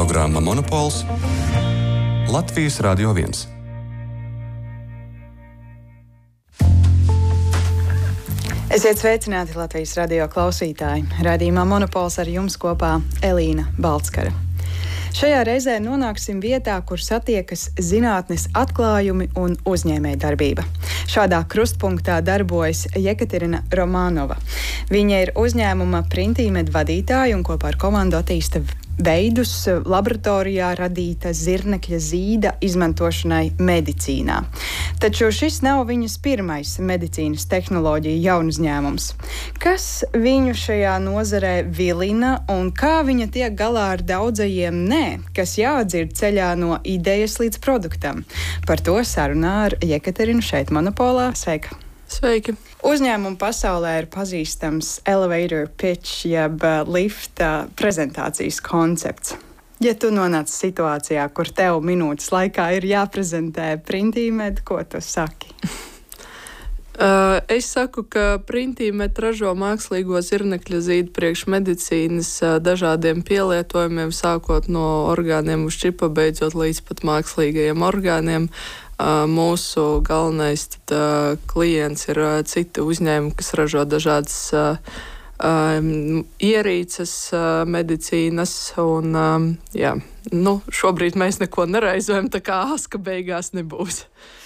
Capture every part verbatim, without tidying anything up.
Programma Monopols Latvijas Radio viens. Esiet sveicināti Latvijas radio klausītāji. Raidījumā Monopols ar jums kopā Elīna Baltskara. Šajā reizē nonāksim vietā, kur satiekas zinātnes atklājumi un uzņēmējdarbība. Šādā krustpunktā darbojas Jekaterina Romanova. Viņa ir uzņēmuma Printīmed vadītāja un kopā ar komandu attīsta veidus laboratorijā radīta zirnekļa zīda izmantošanai medicīnā. Taču šis nav viņas pirmais medicīnas tehnoloģija jaunuzņēmums. Kas viņu šajā nozarē vilina un kā viņa tiek galā ar daudzajiem nē, kas jādzird ceļā no idejas līdz produktam? Par to sarunā ar Jekaterinu šeit Monopolā. Sveika! Sveiki! Uzņēmuma pasaulē ir pazīstams elevator pitch, jeb lifta prezentācijas koncepts. Ja tu nonāc situācijā, kur tev minūtes laikā ir jāprezentē Printīmed, ko tu saki? Uh, es saku, ka Printīmed ražo mākslīgo zirnekļa zīdu priekš medicīnas uh, dažādiem pielietojumiem, sākot no orgāniem uz čipa, beidzot līdz pat mākslīgajiem orgāniem. Uh, mūsu galvenais tad, uh, klients ir uh, citi uzņēmumi, kas ražo dažādas uh, um, ierīces uh, medicīnas. Un, um, jā, nu, šobrīd mēs neko neraizojam, tā kā aska beigās nebūs.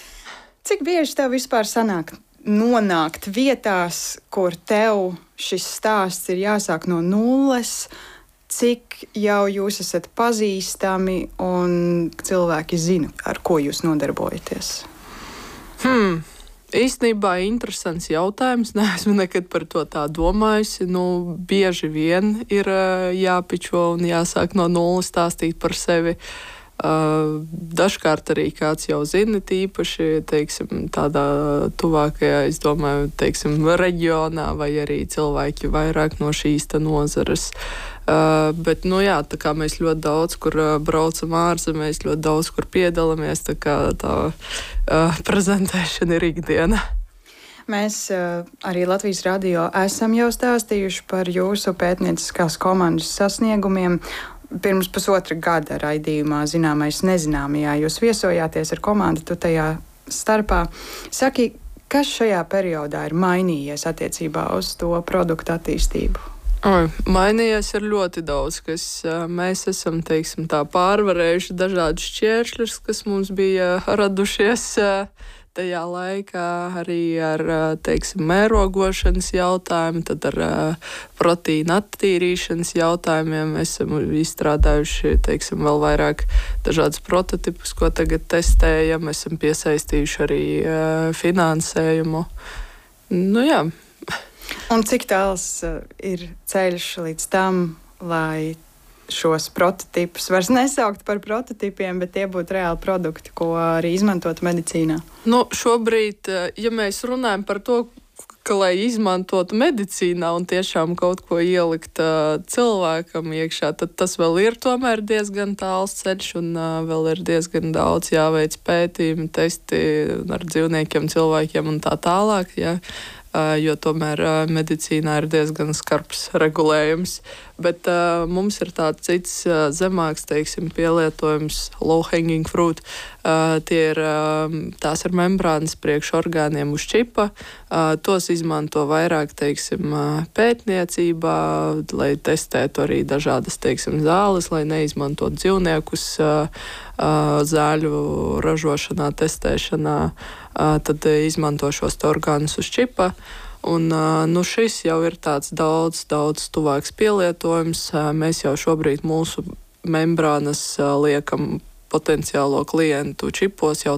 Cik bieži tev vispār sanāk nonākt vietās, kur tev šis stāsts ir jāsāk no nulles? Cik jau jūs esat pazīstami un cilvēki zina, ar ko jūs nodarbojaties? Hmm. Īstenībā interesants jautājums. Neesmu nekad par to tā domājusi. Nu, bieži vien ir jāpičo un jāsāk no nulles stāstīt par sevi. Uh, dažkārt arī kāds jau zina, tīpaši teiksim, tādā tuvākajā, es domāju, teiksim, reģionā, vai arī cilvēki vairāk no šīs nozares. Uh, bet, nu jā, tā kā mēs ļoti daudz kur uh, braucam ārzemēs, ļoti daudz kur piedalāmies, tā kā tā uh, prezentēšana ir ikdiena. Mēs uh, arī Latvijas radio esam jau stāstījuši par jūsu pētnieciskās komandas sasniegumiem. Pirms pusotra gada raidījumā Zināmais nezināmajā jūs viesojāties ar komandu, tu tajā starpā. Saki, kas šajā periodā ir mainījies attiecībā uz to produktu attīstību? Oi, mainījies ir ļoti daudz, kas mēs esam, teiksim, tā pārvarējuši dažādus šķēršļus, kas mums bija radušies tajā laikā, arī ar, teiksim, mērogošanas jautājumu, tad ar proteīna attīrīšanas jautājumiem esam izstrādājuši, teiksim, vēl vairāk dažādus prototipus, ko tagad testējam, esam piesaistījuši arī finansējumu. Nu jā. Un cik tāls ir ceļš līdz tam, lai šos prototipus vairs nesaukt par prototipiem, bet tie būtu reāli produkti, ko arī izmantot medicīnā? Nu, šobrīd, ja mēs runājam par to, ka, lai izmantotu medicīnā un tiešām kaut ko ielikt uh, cilvēkam iekšā, tad tas vēl ir tomēr diezgan tāls ceļš un uh, vēl ir diezgan daudz jāveic pētījumi, testi ar dzīvniekiem, cilvēkiem un tā tālāk, ja. Uh, jo tomēr uh, medicīnā ir diezgan skarbs regulējums. Bet uh, mums ir tāds cits uh, zemāks, teiksim, pielietojums, low hanging fruit. Uh, tie ir, uh, tās ir membrānas priekš orgāniem uz čipa. Uh, tos izmanto vairāk, teiksim, uh, pētniecībā, lai testētu arī dažādas, teiksim, zāles, lai neizmantot dzīvniekus uh, uh, zāļu ražošanā, testēšanā. Uh, tad izmanto šos orgānus uz čipa. Un, uh, nu, šis jau ir tāds daudz, daudz tuvāks pielietojums. Uh, mēs jau šobrīd mūsu membrānas uh, liekam potenciālo klientu čipos jau